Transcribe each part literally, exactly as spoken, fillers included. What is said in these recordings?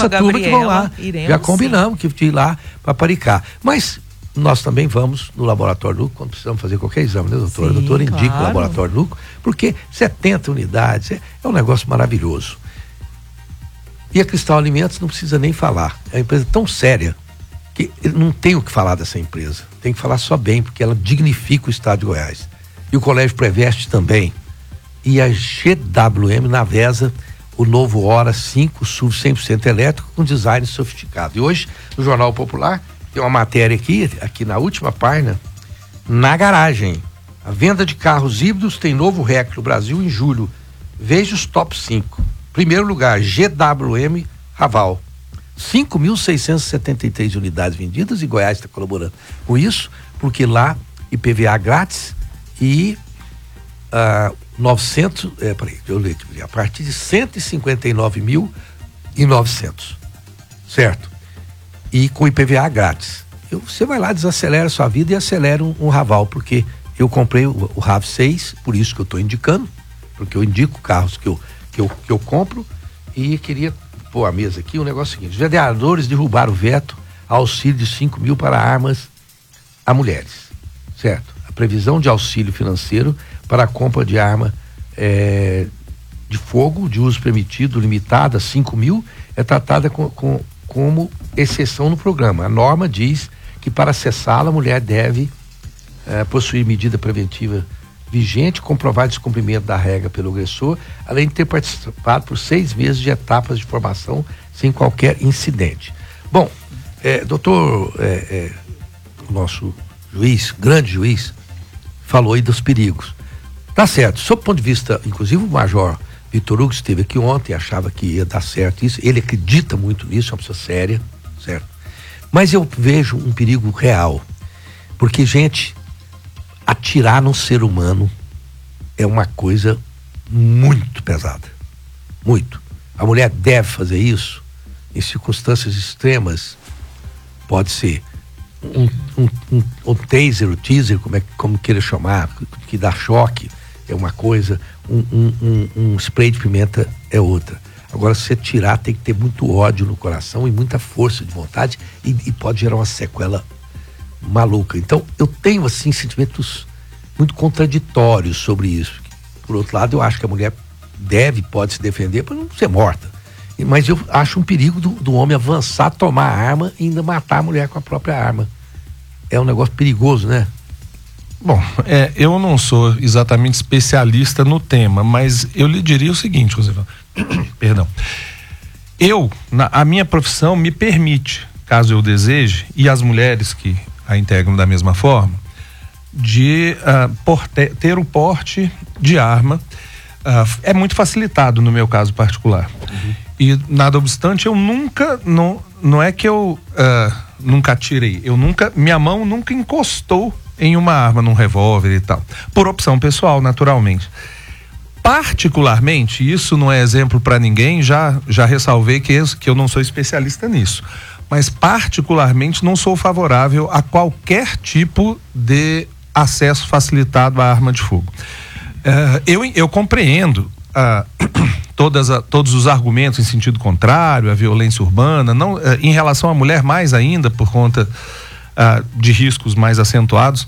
essa turma que vão lá. Iremos, já combinamos sim. que ir lá para Paricá. Mas nós também vamos no Laboratório Lucro, quando precisamos fazer qualquer exame, né, doutora? Sim, a doutora indica claro. o Laboratório Lucro, porque setenta unidades é, é um negócio maravilhoso. E a Cristal Alimentos não precisa nem falar. É uma empresa tão séria que não tem o que falar dessa empresa. Tem que falar só bem, porque ela dignifica o estado de Goiás. E o Colégio Preveste também. E a G W M Navesa, o novo Hora cinco S U V cem por cento elétrico com design sofisticado. E hoje, no Jornal Popular, tem uma matéria aqui, aqui na última página, na garagem. A venda de carros híbridos tem novo recorde no Brasil em julho. Veja os top cinco. Primeiro lugar, G W M Raval. cinco mil seiscentas e setenta e três unidades vendidas e Goiás está colaborando com isso, porque lá I P V A grátis e uh, novecentos, é, peraí, eu leio, a partir de cento e cinquenta e nove mil e novecentos, certo? E com I P V A grátis. Eu, você vai lá, desacelera a sua vida e acelera um, um Raval, porque eu comprei o, o RAV seis, por isso que eu estou indicando, porque eu indico carros que eu, que eu, que eu compro e queria pôr a mesa aqui, o negócio é o seguinte: os vereadores derrubaram o veto auxílio de cinco mil para armas a mulheres, certo? A previsão de auxílio financeiro para a compra de arma é, de fogo de uso permitido limitada a cinco mil é tratada com, com, como exceção no programa. A norma diz que para acessá-la a mulher deve é, possuir medida preventiva vigente, comprovar descumprimento da regra pelo agressor, além de ter participado por seis meses de etapas de formação sem qualquer incidente. Bom, é, doutor, é, é, o nosso juiz, grande juiz, falou aí dos perigos. Tá certo, sob o ponto de vista, inclusive o Major Vitor Hugo esteve aqui ontem, achava que ia dar certo isso, ele acredita muito nisso, é uma pessoa séria, certo? Mas eu vejo um perigo real, porque, gente, atirar num ser humano é uma coisa muito pesada, muito. A mulher deve fazer isso em circunstâncias extremas, pode ser um, um, um, um taser, o teaser, como, é, como queira chamar, que dá choque, é uma coisa, um, um, um, um spray de pimenta é outra. Agora, se você tirar, tem que ter muito ódio no coração e muita força de vontade e, e pode gerar uma sequela maluca. Então, eu tenho, assim, sentimentos muito contraditórios sobre isso. Por outro lado, eu acho que a mulher deve, pode se defender para não ser morta. Mas eu acho um perigo do, do homem avançar, tomar a arma e ainda matar a mulher com a própria arma. É um negócio perigoso, né? Bom, é, eu não sou exatamente especialista no tema, mas eu lhe diria o seguinte, Josefa, perdão. Eu, na, a minha profissão me permite, caso eu deseje, e as mulheres que a integram da mesma forma, de uh, porte, ter o porte de arma. Uh, é muito facilitado no meu caso particular. Uhum. E nada obstante, eu nunca, não, não é que eu uh, nunca atirei, eu nunca, minha mão nunca encostou em uma arma, num revólver e tal, por opção pessoal, naturalmente. Particularmente, isso não é exemplo para ninguém, já, já ressalvei que, isso, que eu não sou especialista nisso, mas particularmente não sou favorável a qualquer tipo de acesso facilitado à arma de fogo. Uh, eu, eu compreendo uh, todas a, todos os argumentos em sentido contrário, a violência urbana, não, uh, em relação à mulher mais ainda, por conta uh, de riscos mais acentuados,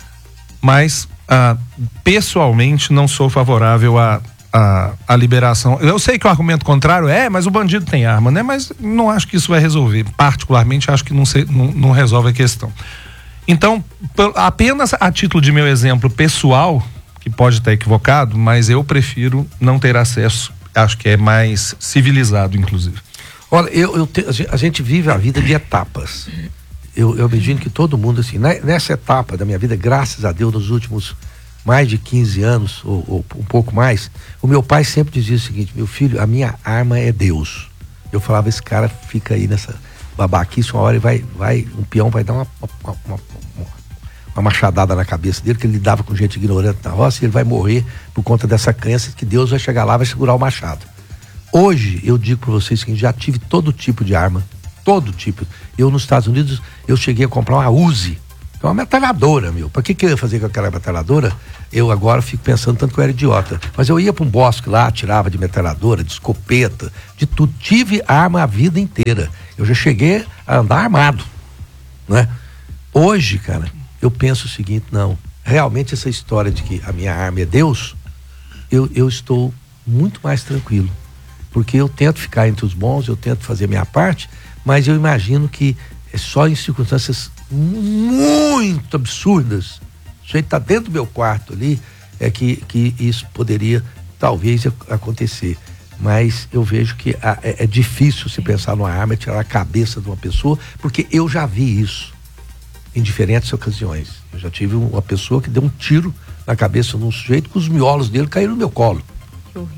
mas uh, pessoalmente não sou favorável a A, a liberação. Eu sei que o argumento contrário é, mas o bandido tem arma, né? Mas não acho que isso vai resolver. Particularmente, acho que não, sei, não, não resolve a questão. Então, apenas a título de meu exemplo pessoal, que pode estar equivocado, mas eu prefiro não ter acesso. Acho que é mais civilizado, inclusive. Olha, eu, eu te, a gente vive a vida de etapas. Eu, eu imagino que todo mundo, assim, nessa etapa da minha vida, graças a Deus, nos últimos mais de quinze anos, ou, ou um pouco mais, o meu pai sempre dizia o seguinte: meu filho, a minha arma é Deus. Eu falava, esse cara fica aí nessa babaquice, uma hora e vai, vai, um peão vai dar uma, uma, uma, uma machadada na cabeça dele, que ele lidava com gente ignorante na roça, e ele vai morrer por conta dessa crença que Deus vai chegar lá, vai segurar o machado. Hoje, eu digo para vocês que já tive todo tipo de arma, todo tipo. Eu, nos Estados Unidos, eu cheguei a comprar uma Uzi, É uma metralhadora, meu. Pra que que eu ia fazer com aquela metralhadora? Eu agora fico pensando tanto que eu era idiota. Mas eu ia pra um bosque lá, tirava de metralhadora, de escopeta, de tudo. Tive arma a vida inteira. Eu já cheguei a andar armado, né? Hoje, cara, eu penso o seguinte, não, realmente essa história de que a minha arma é Deus, eu, eu estou muito mais tranquilo. Porque eu tento ficar entre os bons, eu tento fazer a minha parte, mas eu imagino que é só em circunstâncias muito absurdas, o sujeito está dentro do meu quarto ali, é que, que isso poderia talvez acontecer. Mas eu vejo que a, é, é difícil se pensar numa arma, tirar a cabeça de uma pessoa, porque eu já vi isso em diferentes ocasiões. Eu já tive uma pessoa que deu um tiro na cabeça de um sujeito que os miolos dele caíram no meu colo. Que horrível.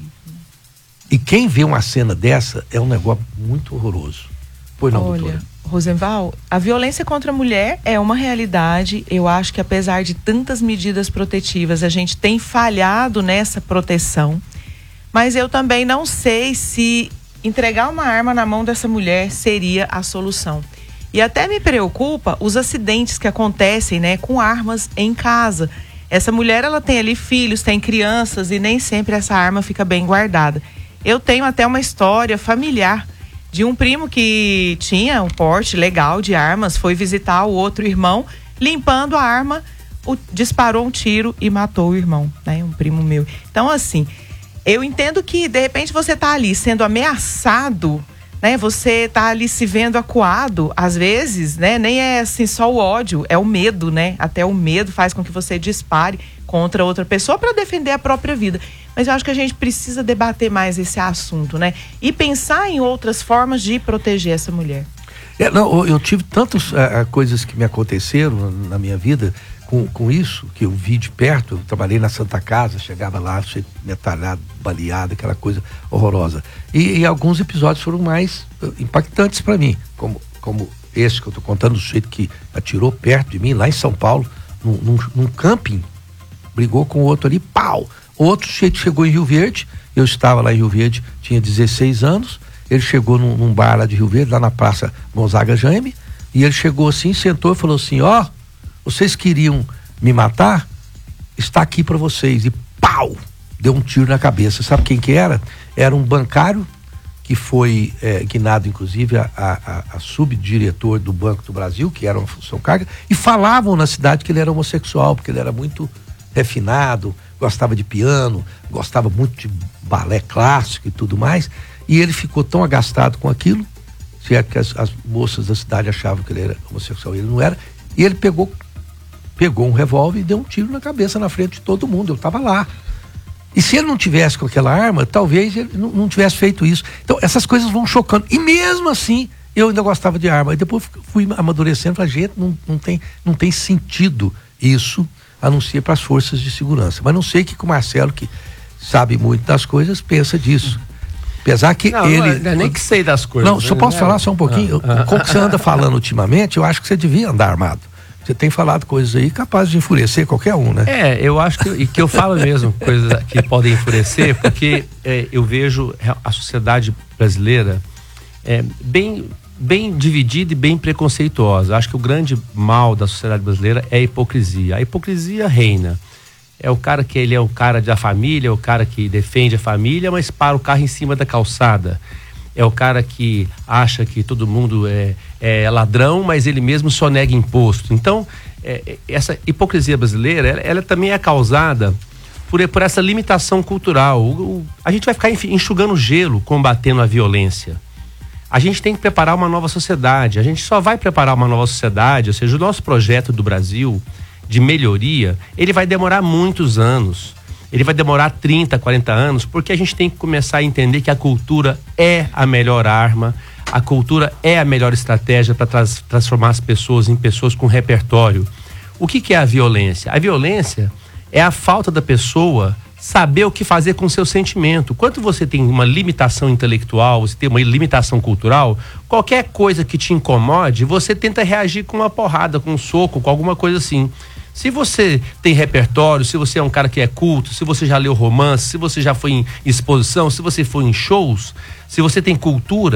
E quem vê uma cena dessa é um negócio muito horroroso. Pois não, Olha, doutora? Rosenval, a violência contra a mulher é uma realidade. Eu acho que apesar de tantas medidas protetivas, a gente tem falhado nessa proteção. Mas eu também não sei se entregar uma arma na mão dessa mulher seria a solução. E até me preocupa os acidentes que acontecem, né, com armas em casa. Essa mulher, ela tem ali filhos, tem crianças e nem sempre essa arma fica bem guardada. Eu tenho até uma história familiar de um primo que tinha um porte legal de armas, foi visitar o outro irmão, limpando a arma, o, disparou um tiro e matou o irmão, né? Um primo meu. Então, assim, eu entendo que, de repente, você tá ali sendo ameaçado, né? Você tá ali se vendo acuado, às vezes, né? Nem é assim só o ódio, é o medo, né? Até o medo faz com que você dispare contra outra pessoa para defender a própria vida. Mas eu acho que a gente precisa debater mais esse assunto, né? E pensar em outras formas de proteger essa mulher. É, não, eu tive tantas uh, coisas que me aconteceram na minha vida com, com isso, que eu vi de perto. Eu trabalhei na Santa Casa, chegava lá, metralhado, baleado, aquela coisa horrorosa. E, e alguns episódios foram mais uh, impactantes para mim, como, como esse que eu estou contando, do sujeito que atirou perto de mim, lá em São Paulo, num, num, num camping, brigou com o outro ali, pau! Outro sujeito chegou em Rio Verde, eu estava lá em Rio Verde, tinha dezesseis anos, ele chegou num, num bar lá de Rio Verde, lá na Praça Gonzaga Jaime, e ele chegou assim, sentou e falou assim, ó, oh, vocês queriam me matar? Está aqui para vocês. E pau! Deu um tiro na cabeça. Sabe quem que era? Era um bancário que foi é, guinado, inclusive, a, a, a subdiretor do Banco do Brasil, que era uma função carga, e falavam na cidade que ele era homossexual, porque ele era muito refinado, gostava de piano, gostava muito de balé clássico e tudo mais, e ele ficou tão agastado com aquilo, certo, que as, as moças da cidade achavam que ele era homossexual, ele não era, e ele pegou pegou um revólver e deu um tiro na cabeça na frente de todo mundo. Eu estava lá. E se ele não tivesse com aquela arma, talvez ele não, não tivesse feito isso. Então essas coisas vão chocando, e mesmo assim eu ainda gostava de arma, e depois fui amadurecendo, falei, gente, não, não, tem, não tem sentido isso, a não ser para as forças de segurança. Mas não sei que o Marcelo, que sabe muito das coisas, pensa disso. Apesar que não, ele... Não, nem que sei das coisas. Não, só posso falar só um pouquinho? Ah, ah, Como que você anda falando ultimamente, eu acho que você devia andar armado. Você tem falado coisas aí capazes de enfurecer qualquer um, né? É, eu acho que, e que eu falo mesmo coisas que podem enfurecer, porque é, eu vejo a sociedade brasileira é, bem... bem dividida e bem preconceituosa. Acho que o grande mal da sociedade brasileira é a hipocrisia. A hipocrisia reina. É o cara que ele é o cara da família, é o cara que defende a família, mas para o carro em cima da calçada. É o cara que acha que todo mundo é, é ladrão, mas ele mesmo só nega imposto. Então, é, essa hipocrisia brasileira, ela, ela também é causada por, por essa limitação cultural. O, o, a gente vai ficar enxugando gelo, combatendo a violência. A gente tem que preparar uma nova sociedade. A gente só vai preparar uma nova sociedade, ou seja, o nosso projeto do Brasil de melhoria, ele vai demorar muitos anos. Ele vai demorar trinta, quarenta anos, porque a gente tem que começar a entender que a cultura é a melhor arma, a cultura é a melhor estratégia para trans, transformar as pessoas em pessoas com repertório. O que que é a violência? A violência é a falta da pessoa saber o que fazer com o seu sentimento. Quando você tem uma limitação intelectual, você tem uma limitação cultural, qualquer coisa que te incomode, você tenta reagir com uma porrada, com um soco, com alguma coisa assim. Se você tem repertório, se você é um cara que é culto, se você já leu romance, se você já foi em exposição, se você foi em shows, se você tem cultura,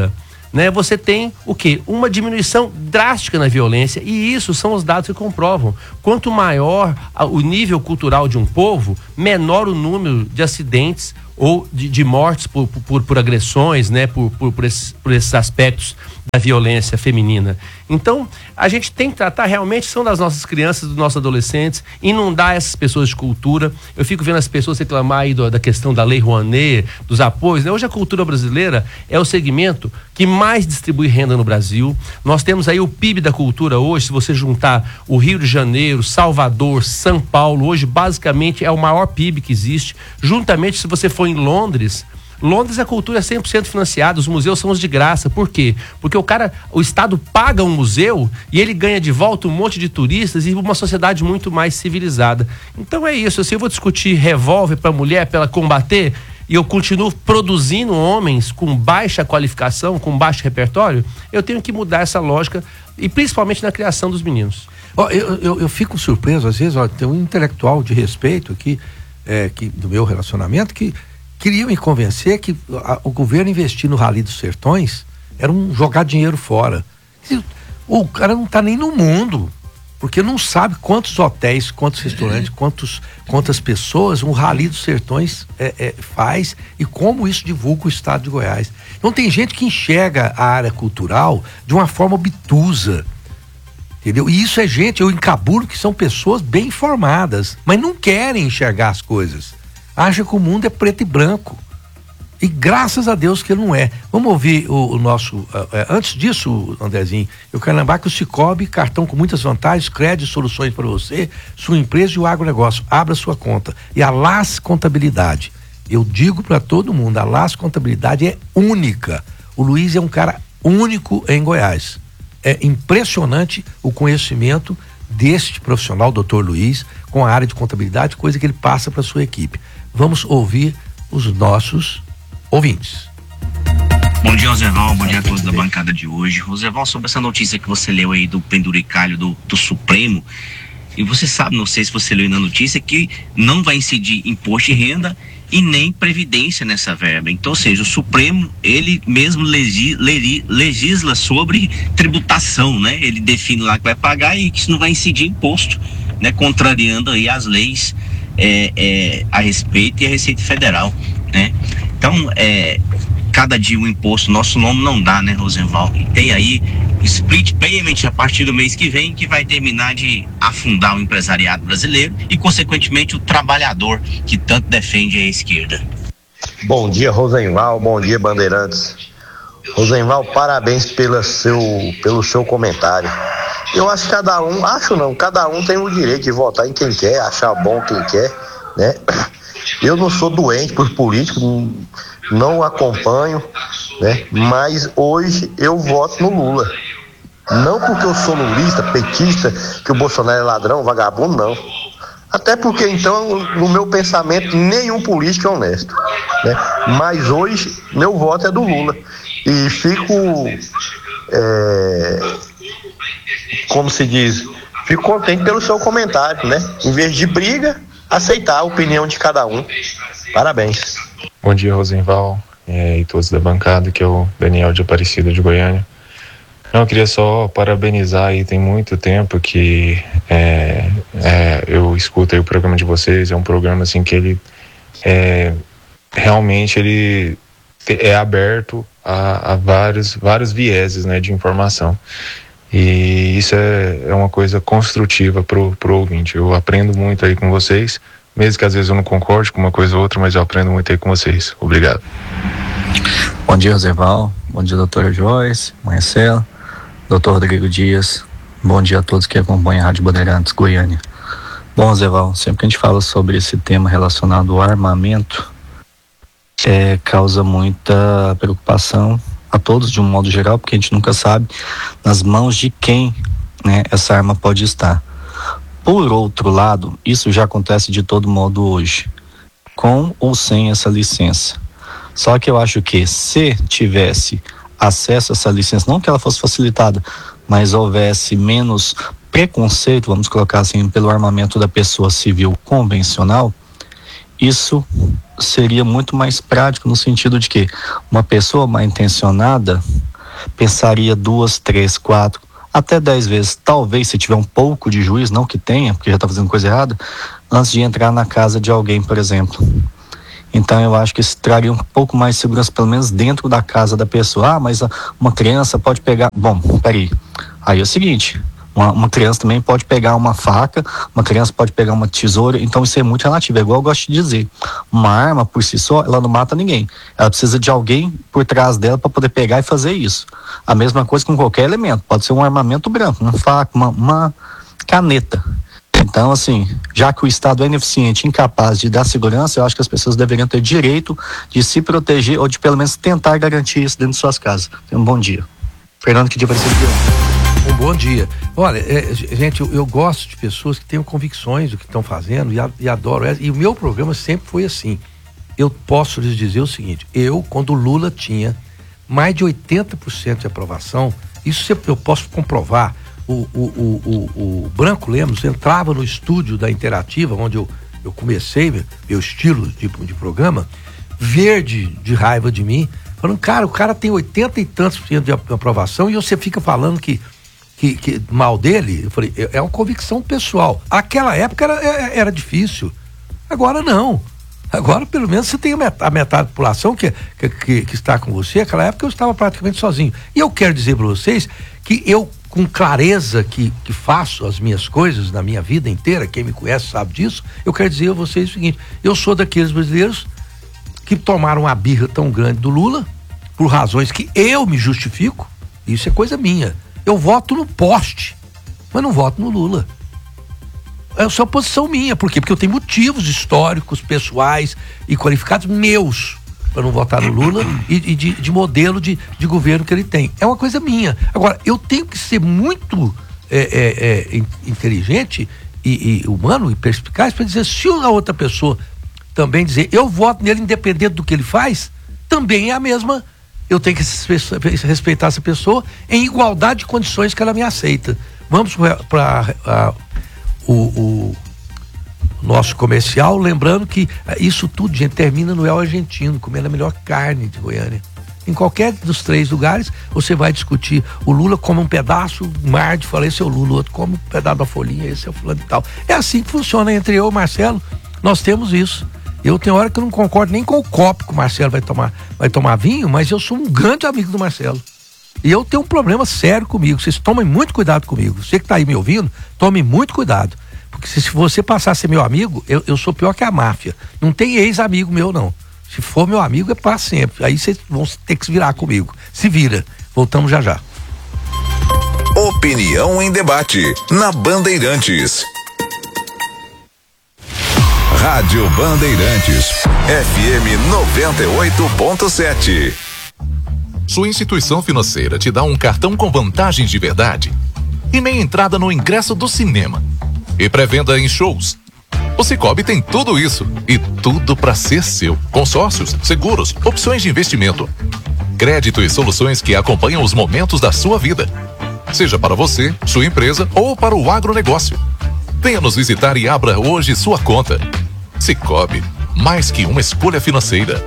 né, você tem o quê? Uma diminuição drástica na violência, e isso são os dados que comprovam. Quanto maior o nível cultural de um povo, menor o número de acidentes ou de, de mortes por, por, por agressões, né, por, por, por, esses, por esses aspectos da violência feminina. Então, a gente tem que tratar realmente, são das nossas crianças, dos nossos adolescentes, inundar essas pessoas de cultura. Eu fico vendo as pessoas reclamar aí do, da questão da Lei Rouanet, dos apoios, né? Hoje a cultura brasileira é o segmento que mais distribui renda no Brasil. Nós temos aí o P I B da cultura hoje, se você juntar o Rio de Janeiro, Salvador, São Paulo, hoje basicamente é o maior P I B que existe. Juntamente, se você for em Londres, Londres a cultura é cem por cento financiada, os museus são os de graça. Por quê? Porque o cara, o Estado paga um museu e ele ganha de volta um monte de turistas e uma sociedade muito mais civilizada. Então é isso, assim, eu vou discutir revólver para mulher, para ela combater, e eu continuo produzindo homens com baixa qualificação, com baixo repertório, eu tenho que mudar essa lógica, e principalmente na criação dos meninos. Oh, eu, eu, eu fico surpreso, às vezes, ó, tem um intelectual de respeito aqui, é, que, do meu relacionamento, que queria me convencer que a, o governo investir no Rally dos Sertões era um jogar dinheiro fora. O cara não está nem no mundo, porque não sabe quantos hotéis, quantos restaurantes, quantos, quantas pessoas um Rally dos Sertões é, é, faz e como isso divulga o estado de Goiás. Então tem gente que enxerga a área cultural de uma forma obtusa, entendeu? E isso é gente, eu encaburo que são pessoas bem informadas, mas não querem enxergar as coisas. Acha que o mundo é preto e branco. E graças a Deus que ele não é. Vamos ouvir o, o nosso... Uh, uh, antes disso, Andrezinho, eu quero lembrar que o Cicobi, cartão com muitas vantagens, crédito e soluções para você, sua empresa e o agronegócio. Abra sua conta. E a Las Contabilidade. Eu digo para todo mundo, a Las Contabilidade é única. O Luiz é um cara único em Goiás. É impressionante o conhecimento deste profissional, doutor Luiz, com a área de contabilidade, coisa que ele passa para sua equipe. Vamos ouvir os nossos ouvintes. Bom dia, Roseval, bom dia a todos da bancada de hoje. Roseval, sobre essa notícia que você leu aí do penduricalho do, do Supremo, e você sabe, não sei se você leu na notícia, que não vai incidir imposto de renda e nem previdência nessa verba. Então, ou seja, o Supremo, ele mesmo legi, legi, legisla sobre tributação, né? Ele define lá que vai pagar e que isso não vai incidir imposto, né? Contrariando aí as leis é, é, a respeito e a Receita Federal, né? Então, é, cada dia um imposto, nosso nome não dá, né, Rosenval? E tem aí split payment a partir do mês que vem, que vai terminar de afundar o empresariado brasileiro e, consequentemente, o trabalhador que tanto defende a esquerda. Bom dia, Rosenval, bom dia, Bandeirantes. Rosenval, parabéns pela seu, pelo seu comentário. Eu acho que cada um, acho não, cada um tem o direito de votar em quem quer, achar bom quem quer, né? Eu não sou doente por político, não, não acompanho, né? Mas hoje eu voto no Lula. Não porque eu sou lulista, petista, que o Bolsonaro é ladrão, vagabundo, não. Até porque, então, no meu pensamento, nenhum político é honesto, né? Mas hoje, meu voto é do Lula. E fico, é, como se diz, fico contente pelo seu comentário, né? Em vez de briga, aceitar a opinião de cada um. Parabéns. Bom dia, Rosenval, é, e todos da bancada, que é o Daniel de Aparecida de Goiânia. Não, eu queria só parabenizar aí, tem muito tempo que é, é, eu escuto aí o programa de vocês, é um programa assim que ele é, realmente ele é aberto a, a vários, vários vieses, né, de informação. E isso é, é uma coisa construtiva pro, pro ouvinte. Eu aprendo muito aí com vocês, mesmo que às vezes eu não concorde com uma coisa ou outra, mas eu aprendo muito aí com vocês. Obrigado. Bom dia, Rosenval. Bom dia, doutora Joyce, Marcela, doutor Rodrigo Dias. Bom dia a todos que acompanham a Rádio Bandeirantes Goiânia. Bom, Rosenval, sempre que a gente fala sobre esse tema relacionado ao armamento, é, causa muita preocupação a todos de um modo geral, porque a gente nunca sabe nas mãos de quem, né, essa arma pode estar. Por outro lado, isso já acontece de todo modo hoje, com ou sem essa licença. Só que eu acho que se tivesse acesso a essa licença, não que ela fosse facilitada, mas houvesse menos preconceito, vamos colocar assim, pelo armamento da pessoa civil convencional, isso seria muito mais prático no sentido de que uma pessoa mal intencionada, pensaria duas, três, quatro, até dez vezes, talvez, se tiver um pouco de juízo, não que tenha, porque já está fazendo coisa errada, antes de entrar na casa de alguém, por exemplo. Então eu acho que isso traria um pouco mais de segurança, pelo menos dentro da casa da pessoa. Ah, mas uma criança pode pegar... Bom, peraí. Aí é o seguinte, uma, uma criança também pode pegar uma faca, uma criança pode pegar uma tesoura, então isso é muito relativo, é igual eu gosto de dizer. Uma arma, por si só, ela não mata ninguém. Ela precisa de alguém por trás dela para poder pegar e fazer isso. A mesma coisa com qualquer elemento. Pode ser um armamento branco, uma faca, uma, uma caneta. Então, assim, já que o Estado é ineficiente, incapaz de dar segurança, eu acho que as pessoas deveriam ter direito de se proteger ou de pelo menos tentar garantir isso dentro de suas casas. Um bom dia. Fernando, que dia parecido de Um bom dia. Olha, é, gente, eu, eu gosto de pessoas que tenham convicções do que estão fazendo e, a, e adoro. E o meu programa sempre foi assim. Eu posso lhes dizer o seguinte, eu, quando o Lula tinha mais de oitenta por cento de aprovação, isso eu posso comprovar. O, o, o, o, o Branco Lemos entrava no estúdio da Interativa, onde eu, eu comecei meu, meu estilo de, de programa, verde de raiva de mim, falando, cara, o cara tem oitenta e tantos por cento de aprovação e você fica falando que, que, que mal dele. Eu falei, é, é uma convicção pessoal. Aquela época era, era difícil, agora não. Agora, pelo menos, você tem a metade, a metade da população que, que, que, que está com você. Naquela época eu estava praticamente sozinho. E eu quero dizer para vocês que eu, com clareza que, que faço as minhas coisas na minha vida inteira, quem me conhece sabe disso, eu quero dizer a vocês o seguinte, eu sou daqueles brasileiros que tomaram uma birra tão grande do Lula, por razões que eu me justifico, isso é coisa minha. Eu voto no poste, mas não voto no Lula. É só posição minha. Por quê? Porque eu tenho motivos históricos, pessoais e qualificados meus para não votar no Lula e, e de, de modelo de, de governo que ele tem. É uma coisa minha. Agora, eu tenho que ser muito é, é, é, inteligente e, e humano e perspicaz para dizer, se a outra pessoa também dizer, eu voto nele independente do que ele faz, também é a mesma. Eu tenho que respeitar essa pessoa em igualdade de condições que ela me aceita. Vamos para o, o nosso comercial, lembrando que isso tudo, gente, termina no El Argentino, comendo a melhor carne de Goiânia. Em qualquer dos três lugares, você vai discutir. O Lula come um pedaço, o Marde fala, esse é o Lula, o outro come um pedaço da folhinha, esse é o fulano e tal. É assim que funciona entre eu e o Marcelo. Nós temos isso. Eu tenho hora que eu não concordo nem com o copo que o Marcelo vai tomar, vai tomar vinho, mas eu sou um grande amigo do Marcelo. E eu tenho um problema sério comigo. Vocês tomem muito cuidado comigo. Você que está aí me ouvindo, tome muito cuidado. Porque se, se você passar a ser meu amigo, eu, eu sou pior que a máfia. Não tem ex-amigo meu, não. Se for meu amigo, é para sempre. Aí vocês vão ter que se virar comigo. Se vira. Voltamos já já. Opinião em debate, na Bandeirantes. Rádio Bandeirantes, F M noventa e oito ponto sete. Sua instituição financeira te dá um cartão com vantagens de verdade e meia entrada no ingresso do cinema e pré-venda em shows. O Sicoob tem tudo isso e tudo para ser seu. Consórcios, seguros, opções de investimento, crédito e soluções que acompanham os momentos da sua vida, seja para você, sua empresa ou para o agronegócio. Venha nos visitar e abra hoje sua conta. Sicoob, mais que uma escolha financeira.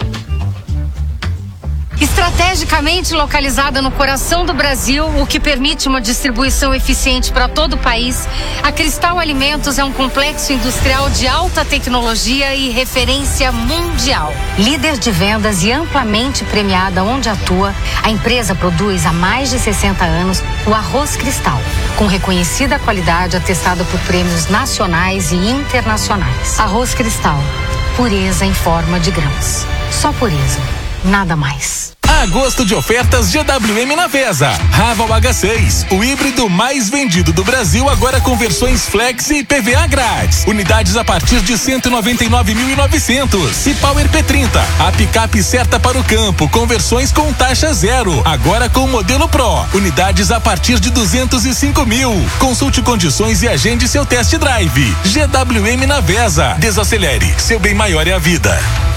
Estrategicamente localizada no coração do Brasil, o que permite uma distribuição eficiente para todo o país, a Cristal Alimentos é um complexo industrial de alta tecnologia e referência mundial. Líder de vendas e amplamente premiada onde atua, a empresa produz há mais de sessenta anos o arroz Cristal, com reconhecida qualidade atestada por prêmios nacionais e internacionais. Arroz Cristal, pureza em forma de grãos. Só pureza, nada mais. Agosto de ofertas G W M na Vesa. Raval H seis, o híbrido mais vendido do Brasil, agora com versões Flex e I P V A grátis. Unidades a partir de cento e noventa e nove mil e novecentos. E Power P trinta, a picape certa para o campo, com versões com taxa zero. Agora com o modelo Pro. Unidades a partir de duzentos e cinco mil. Consulte condições e agende seu test drive. G W M na Vesa. Desacelere, seu bem maior é a vida.